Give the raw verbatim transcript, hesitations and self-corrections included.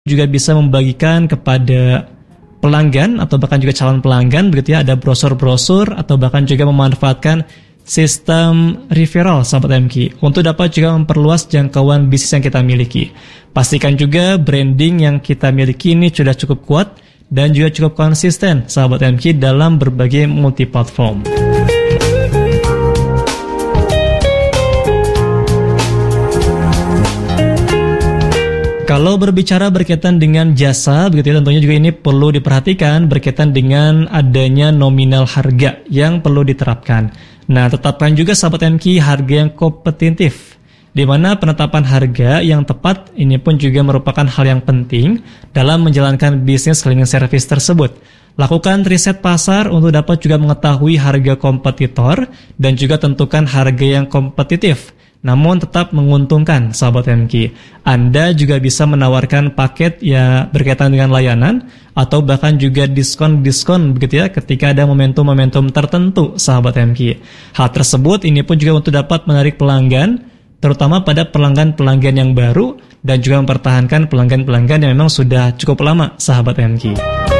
juga bisa membagikan kepada pelanggan atau bahkan juga calon pelanggan begitu ya, ada brosur-brosur atau bahkan juga memanfaatkan sistem referral sahabat M K untuk dapat juga memperluas jangkauan bisnis yang kita miliki. Pastikan juga branding yang kita miliki ini sudah cukup kuat dan juga cukup konsisten sahabat M K dalam berbagai multi platform. Kalau berbicara berkaitan dengan jasa, begitu ya, tentunya juga ini perlu diperhatikan berkaitan dengan adanya nominal harga yang perlu diterapkan. Nah, tetapkan juga sahabat M K harga yang kompetitif, di mana penetapan harga yang tepat ini pun juga merupakan hal yang penting dalam menjalankan bisnis cleaning service tersebut. Lakukan riset pasar untuk dapat juga mengetahui harga kompetitor dan juga tentukan harga yang kompetitif namun tetap menguntungkan sahabat M K. Anda juga bisa menawarkan paket ya berkaitan dengan layanan atau bahkan juga diskon-diskon begitu ya ketika ada momentum-momentum tertentu sahabat M K. Hal tersebut ini pun juga untuk dapat menarik pelanggan, terutama pada pelanggan-pelanggan yang baru dan juga mempertahankan pelanggan-pelanggan yang memang sudah cukup lama sahabat M K.